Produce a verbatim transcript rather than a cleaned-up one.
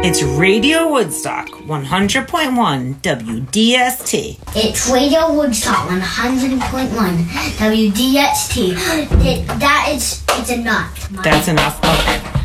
It's Radio Woodstock, one hundred point one W D S T. It's Radio Woodstock, one hundred point one W D S T. It, that is, it's enough. That's enough? Okay.